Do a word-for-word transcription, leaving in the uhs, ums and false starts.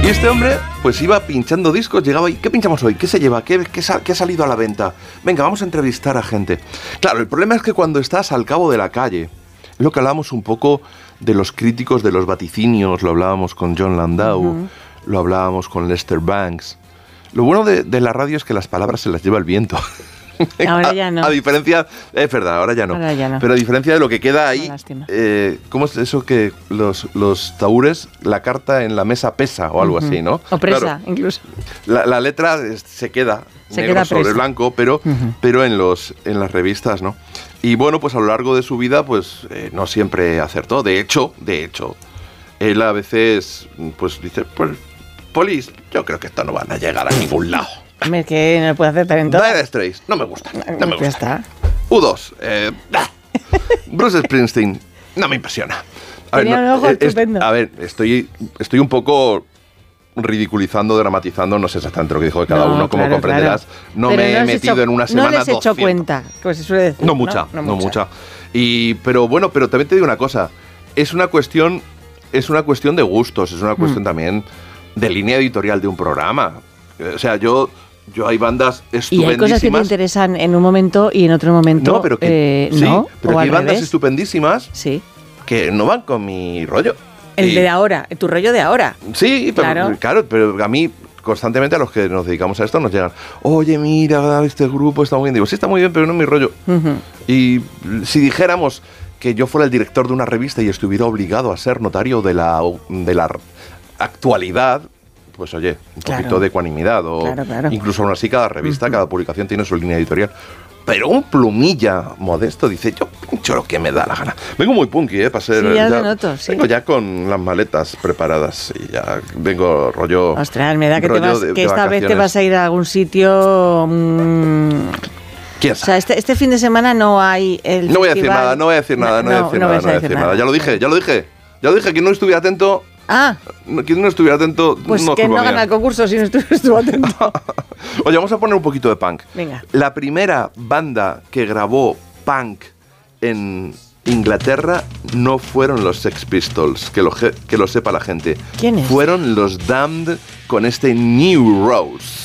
Y este hombre, pues iba pinchando discos, llegaba y ¿qué pinchamos hoy? ¿Qué se lleva? ¿Qué, qué, sa- qué ha salido a la venta? Venga, vamos a entrevistar a gente. Claro, el problema es que cuando estás al cabo de la calle, es lo que hablábamos un poco de los críticos de los vaticinios, lo hablábamos con John Landau, uh-huh. lo hablábamos con Lester Banks. Lo bueno de, de la radio es que las palabras se las lleva el viento. Ahora ya no. A, a diferencia, es verdad, ahora ya no. Ahora ya no. Pero a diferencia de lo que queda ahí, eh, ¿cómo es eso que los, los taúres, la carta en la mesa pesa o algo uh-huh. así, ¿no? O presa, claro, incluso. La, la letra es, se queda se negro queda sobre presa. blanco, pero, uh-huh. pero en, los, en las revistas, ¿no? Y bueno, pues a lo largo de su vida, pues eh, no siempre acertó. De hecho, de hecho, él a veces, pues dice, pues, Polis, yo creo que esto no van a llegar a ningún lado. Hombre, que no puede hacer talento. Dire Straits, no me gusta. No me gusta. Ya está. U dos, eh, Bruce Springsteen, no me impresiona. A Tenía ver, no, un ojo es, estupendo. A ver, estoy, estoy un poco ridiculizando, dramatizando, no sé exactamente lo que dijo de cada no, uno, como claro, comprenderás. Claro. No pero me no he metido hecho, en una semana No les he hecho doscientos. cuenta, como se suele decir. No mucha, no, no, no mucha. mucha. Y, pero bueno, pero también te digo una cosa, es una cuestión, es una cuestión de gustos, es una cuestión mm. también de línea editorial de un programa. O sea, yo... Yo hay bandas estupendísimas. Y hay cosas que te interesan en un momento y en otro momento no, pero que, eh, sí, no. Pero o que hay bandas revés. estupendísimas sí. que no van con mi rollo. El y, de ahora, tu rollo de ahora. Sí, pero, claro. claro, pero a mí constantemente a los que nos dedicamos a esto nos llegan, oye, mira, este grupo está muy bien. Digo, sí, está muy bien, pero no es mi rollo. Uh-huh. Y si dijéramos que yo fuera el director de una revista y estuviera obligado a ser notario de la, de la actualidad... pues oye, un claro. poquito de ecuanimidad o claro, claro. incluso aún así cada revista, uh-huh. cada publicación tiene su línea editorial. Pero un plumilla modesto dice, yo pincho lo que me da la gana. Vengo muy punky, ¿eh? Para ser, sí, ya, ya lo noto, sí. Vengo ya con las maletas preparadas y ya vengo rollo... Ostras, me da que, te vas, de, que de esta vacaciones. vez te vas a ir a algún sitio... Mmm, ¿Quién sabe? O sea, este, este fin de semana no hay el No voy a decir festival. nada, no voy a decir nada, no, no, no voy a decir no nada, vas no voy a decir nada. Ya lo dije, ya lo dije. Ya lo dije, quien no estuviera atento... Ah. Quien no estuviera atento... Pues no que no gana mía. el concurso si no estuvo atento. Oye, vamos a poner un poquito de punk. Venga. La primera banda que grabó punk en Inglaterra no fueron los Sex Pistols, que lo, que lo sepa la gente. ¿Quiénes? Fueron los Damned con este New Rose.